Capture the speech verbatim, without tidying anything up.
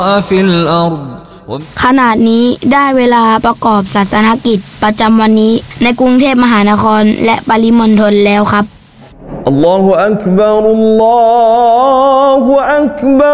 في الأرض ขณะนี้ได้เวลาประกอบศาสนกิจประจำวันนี้ในกรุงเทพมหานครและปริมณฑลแล้วครับอัลลอฮุอักบัรอัลลอฮุอักบัร